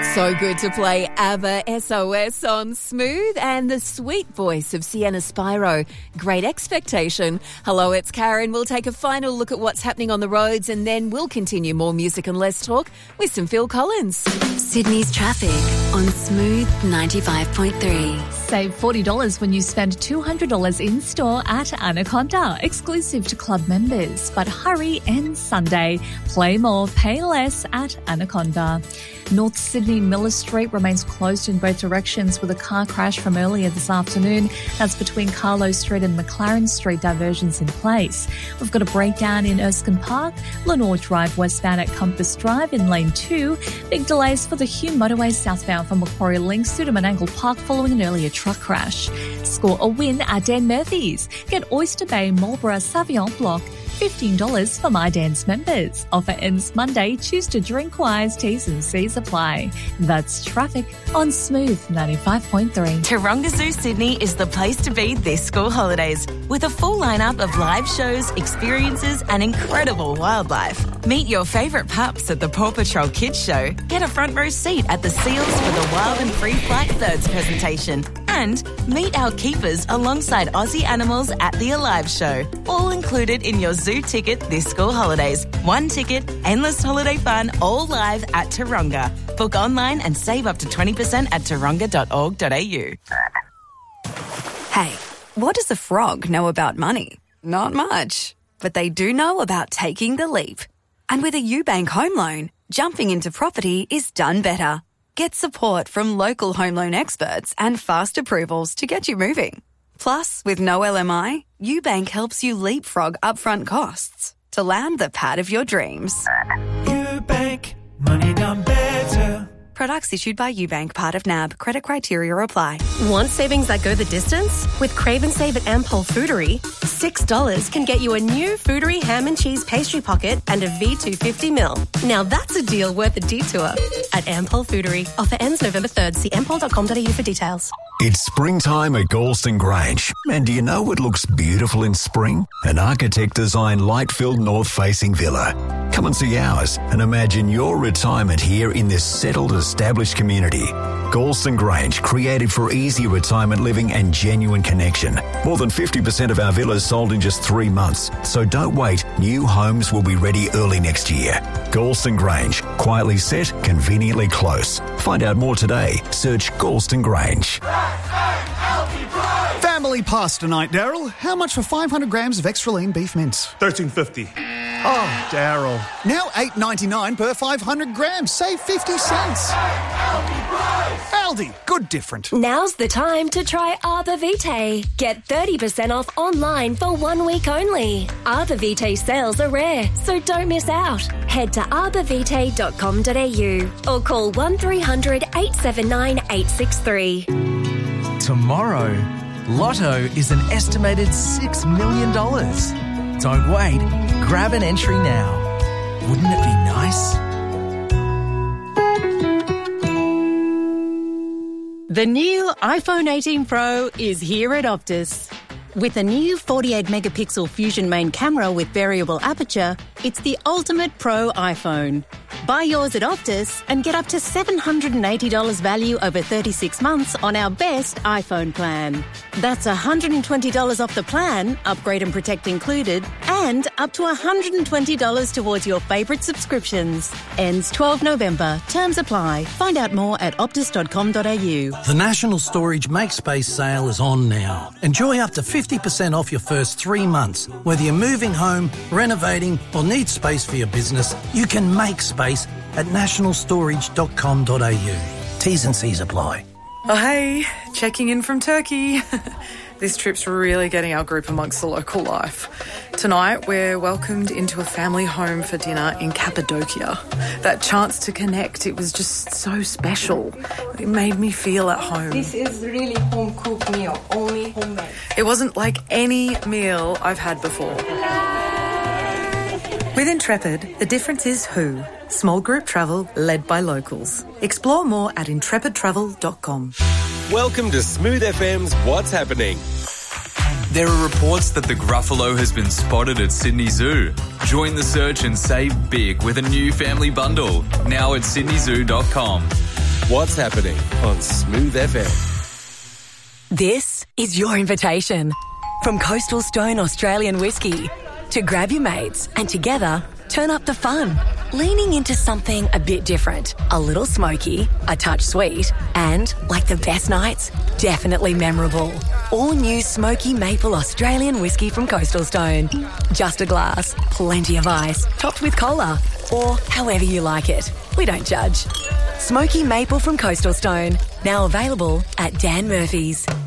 So good to play ABBA SOS on Smooth and the sweet voice of Sienna Spyro. Great Expectation. Hello, it's Karen. We'll take a final look at what's happening on the roads and then we'll continue more music and less talk with some Phil Collins. Sydney's traffic on Smooth 95.3. Save $40 when you spend $200 in-store at Anaconda, exclusive to club members. But hurry, ends Sunday. Play more, pay less at Anaconda. North Sydney Miller Street remains closed in both directions with a car crash from earlier this afternoon. That's between Carlo Street and McLaren Street, diversions in place. We've got a breakdown in Erskine Park, Lenore Drive westbound at Compass Drive in lane 2. Big delays for the Hume motorway southbound from Macquarie Link, Suderman Angle Park following an earlier truck crash. Score a win at Dan Murphy's. Get Oyster Bay Marlborough Savion Block $15 for My Dan's members. Offer ends Monday. Choose to drink wise. T's and C's apply. That's traffic on Smooth 95.3. Taronga Zoo Sydney is the place to be this school holidays with a full lineup of live shows, experiences and incredible wildlife. Meet your favourite pups at the Paw Patrol Kids Show. Get a front row seat at the Seals for the Wild and Free Flight Birds presentation. And meet our keepers alongside Aussie animals at the Alive Show. All included in your zoo ticket this school holidays. One ticket, endless holiday fun, all live at Taronga. Book online and save up to 20% at taronga.org.au. Hey, what does a frog know about money? Not much. But they do know about taking the leap. And with a UBank home loan, jumping into property is done better. Get support from local home loan experts and fast approvals to get you moving. Plus, with no LMI, UBank helps you leapfrog upfront costs to land the pad of your dreams. UBank, money done better. Products issued by UBank, part of NAB. Credit criteria apply. Want savings that go the distance? With Crave and Save at Ampol Foodery, $6 can get you a new Foodery ham and cheese pastry pocket and a V250ml. Now that's a deal worth a detour. At Ampol Foodery. Offer ends November 3rd. See ampol.com.au for details. It's springtime at Galston Grange. And do you know what looks beautiful in spring? An architect-designed light-filled north-facing villa. Come and see ours and imagine your retirement here in this settled, established community. Galston Grange, created for easy retirement living and genuine connection. More than 50% of our villas sold in just 3 months. So don't wait. New homes will be ready early next year. Galston Grange, quietly set, conveniently close. Find out more today. Search Galston Grange. Family pasta night, Daryl. How much for 500 grams of extra lean beef mince? $13.50. Oh, Daryl. Now $8.99 per 500 grams. Save 50 cents. Aldi, good different. Now's the time to try Arbor Vitae. Get 30% off online for 1 week only. Arbor Vitae sales are rare, so don't miss out. Head to arborvitae.com.au or call 1300 879 863. Tomorrow, Lotto is an estimated $6 million. Don't wait. Grab an entry now. Wouldn't it be nice? The new iPhone 18 Pro is here at Optus. With a new 48-megapixel Fusion main camera with variable aperture, it's the ultimate pro iPhone. Buy yours at Optus and get up to $780 value over 36 months on our best iPhone plan. That's $120 off the plan, upgrade and protect included, and up to $120 towards your favourite subscriptions. Ends 12 November. Terms apply. Find out more at optus.com.au. The National Storage Make Space sale is on now. Enjoy up to 50% off your first 3 months. Whether you're moving home, renovating or need space for your business, you can make space at nationalstorage.com.au. T's and C's apply. Oh, hey, checking in from Turkey. This trip's really getting our group amongst the local life. Tonight, we're welcomed into a family home for dinner in Cappadocia. That chance to connect, it was just so special. It made me feel at home. This is really home-cooked meal, only homemade. It wasn't like any meal I've had before. With Intrepid, the difference is who. Small group travel led by locals. Explore more at intrepidtravel.com. Welcome to Smooth FM's What's Happening. There are reports that the Gruffalo has been spotted at Sydney Zoo. Join the search and save big with a new family bundle, now at sydneyzoo.com. What's Happening on Smooth FM. This is your invitation from Coastal Stone Australian Whiskey to grab your mates and together turn up the fun. Leaning into something a bit different, a little smoky, a touch sweet, and, like the best nights, definitely memorable. All new Smoky Maple Australian Whiskey from Coastal Stone. Just a glass, plenty of ice, topped with cola, or however you like it. We don't judge. Smoky Maple from Coastal Stone, now available at Dan Murphy's.